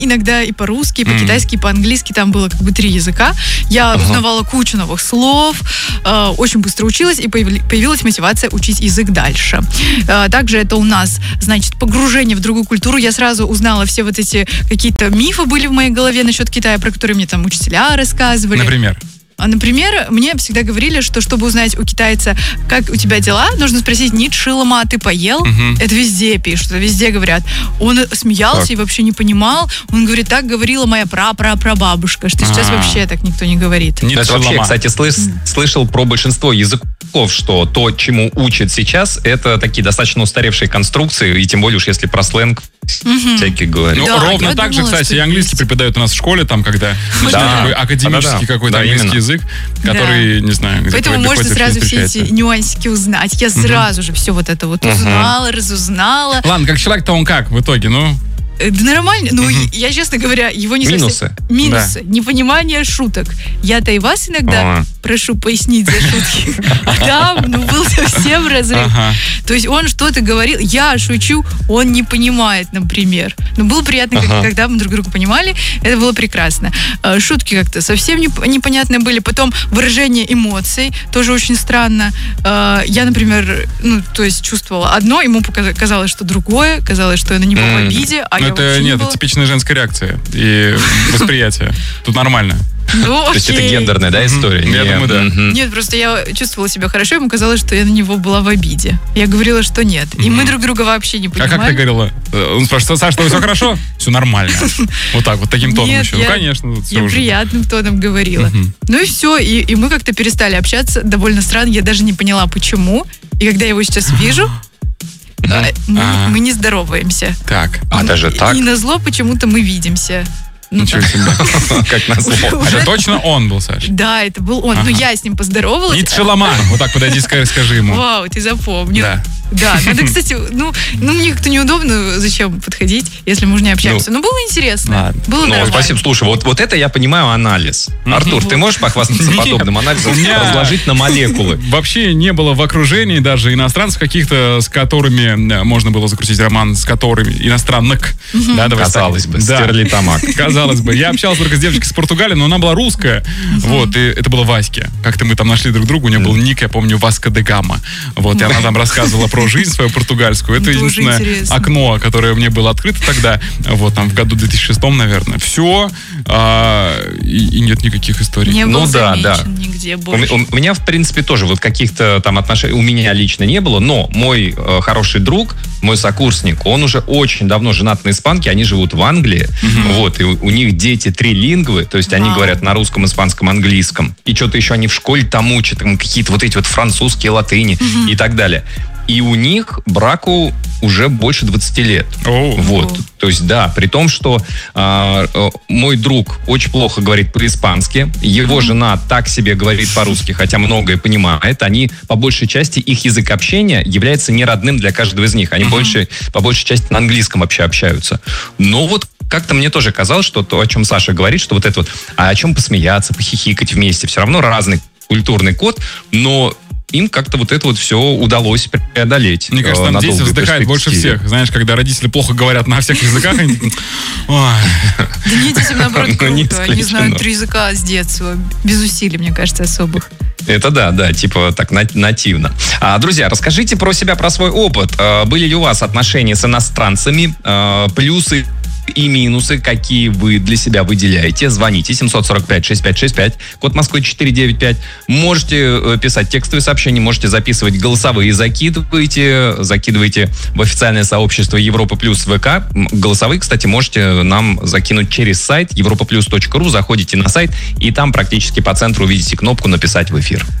иногда и по-русски, и по-китайски, и по-английски. Там было как бы 3 языка. Я узнавала кучу новых слов, очень быстро училась, и появилась мотивация учить язык дальше. Также это у нас, значит, погружение в другую культуру. Я сразу узнала все вот эти какие-то мифы были в моей голове насчет Китая, про которые мне там учителя рассказывали. Например, мне всегда говорили, что чтобы узнать у китайца, как у тебя дела, нужно спросить: "Нит шилома, ты поел?" Это везде пишут, везде говорят. Он смеялся и вообще не понимал. Он говорит: "Так говорила моя прабабушка", что сейчас вообще так никто не говорит. Это вообще, кстати, слышал про большинство языков, что то, чему учат сейчас, это такие достаточно устаревшие конструкции, и тем более уж если про сленг всякие говорят. Ну, ровно так же, кстати, и английский преподают у нас в школе, там, когда академический какой-то английский язык, который, не знаю, где поэтому можно сразу все эти нюансики узнать. Я сразу же все вот это вот узнала, разузнала. Ладно, как человек-то он как в итоге, Да нормально, я, честно говоря, его не Минусы. Минусы. Непонимание шуток. Я-то и вас иногда прошу пояснить за шутки. А там, был совсем разрыв. То есть он что-то говорил, я шучу, он не понимает, например. Но было приятно, когда мы друг друга понимали, это было прекрасно. Шутки как-то совсем непонятные были. Потом выражение эмоций, тоже очень странно. Я, например, чувствовала одно, ему казалось, что другое, казалось, что я на него в обиде, это типичная женская реакция и восприятие. Тут нормально. То есть это гендерная, история? Я думаю, да. Нет, просто я чувствовала себя хорошо, ему казалось, что я на него была в обиде. Я говорила, что нет. И мы друг друга вообще не понимали. А как ты говорила? Он спрашивает: "Саш, что, все хорошо?" "Все нормально." Вот так вот, таким тоном еще. Нет, конечно. Я приятным тоном говорила. Ну и все, и мы как-то перестали общаться. Довольно странно, я даже не поняла, почему. И когда я его сейчас вижу, мы не здороваемся. Так. Даже так? И назло почему-то мы видимся. Ничего себе. Как назло. Это точно он был, Саша? Да, это был он. Я с ним поздоровалась. Нит шелома. Вот так подойди, скажи ему. Вау, ты запомнил. Да, надо, кстати, мне как-то неудобно, зачем подходить, если мы уже не общаемся. Но было интересно. Было нормально. Спасибо. Слушай, вот это я понимаю анализ. Артур, ты можешь похвастаться подобным анализом? Разложить на молекулы. Вообще не было в окружении даже иностранцев каких-то, с которыми можно было закрутить роман, с которыми иностранных. Казалось бы, стерлитамак. Казалось бы. Я общался только с девочкой из Португалии, но она была русская. Вот, и это было Ваське. Как-то мы там нашли друг друга, у нее был ник, я помню, Васка де Гама. Вот, и она там рассказывала про жизнь свою португальскую. Это единственное окно, которое мне было открыто тогда, вот там в году 2006, наверное. Все. И нет никаких историй. Не был замечен нигде больше. У меня, в принципе, тоже вот каких-то там отношений у меня лично не было, но мой хороший друг, мой сокурсник, он уже очень давно женат на испанке, они живут в Англии, вот, и у них дети трилингвы, то есть они говорят на русском, испанском, английском, и что-то еще они в школе там учат, там какие-то вот эти вот французские, латыни и так далее. И у них браку уже больше 20 лет. Вот. То есть, да, при том, что мой друг очень плохо говорит по-испански, его жена так себе говорит по-русски, хотя многое понимает, они, по большей части, их язык общения является неродным для каждого из них. Они по большей части на английском вообще общаются. Но вот как-то мне тоже казалось, что то, о чем Саша говорит, что вот это вот, а о чем посмеяться, похихикать вместе, все равно разный культурный код, но им как-то вот это вот все удалось преодолеть. Мне кажется, там дети вздыхают больше всех. Знаешь, когда родители плохо говорят на всех языках, они такие: да нет, детям наоборот круто. Они знают 3 языка с детства. Без усилий, мне кажется, особых. Это да, типа так нативно. Друзья, расскажите про себя, про свой опыт. Были ли у вас отношения с иностранцами? Плюсы и минусы, какие вы для себя выделяете. Звоните 745-6565, код Москвы 495. Можете писать текстовые сообщения, можете записывать голосовые, закидывайте в официальное сообщество Европа Плюс ВК. Голосовые, кстати, можете нам закинуть через сайт europaplus.ru. Заходите на сайт, и там практически по центру увидите кнопку «Написать в эфир».